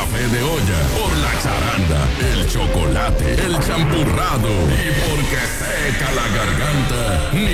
café de olla, por la charanda, el chocolate, el champurrado y porque seca la garganta,